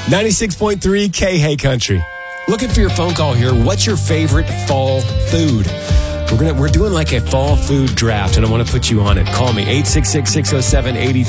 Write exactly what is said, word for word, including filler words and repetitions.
ninety-six point three K Hey Country. Looking for your phone call here. What's your favorite fall food? We're gonna we're doing like a fall food draft, and I want to put you on it. Call me eight six six, six oh seven, eight oh